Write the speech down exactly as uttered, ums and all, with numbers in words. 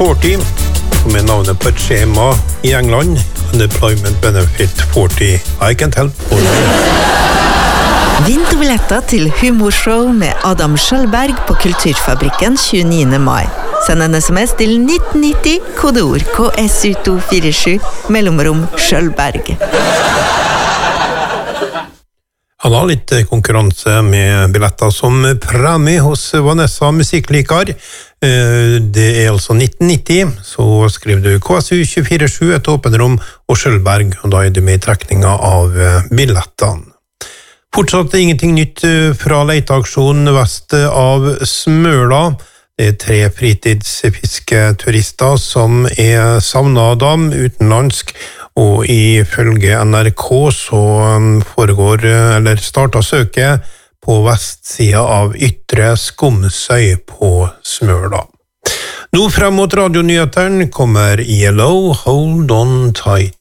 førti, som er navnet på et skjema i England. Unemployment Benefit førti. I can't help. Vinn to billetter til humorshow med Adam Skjølberg på Kulturfabrikken tjueniende mai. Send en sms til nitten nitti, kodeord K S U to fire sju, mellomrom Skjølberg. Han har litt konkurranse med billetter som premie hos Vanessa Musikklikar. Det er altså nitten nitti, så skriver du K S U to fire sju, et åpenrom og Skjølberg, og da er du med i trekninga av billettene. Fortsatt ingenting nytt fra leiteaksjonen vest av Smøla. Det er tre fritidsfisketurister som er savnet av dem utenlandsk, og ifølge N R K så foregår, eller starter søket på vestsida av Ytre Skomsøy på Smøla. Nå frem mot radionyheteren kommer E L O, Hold On Tight.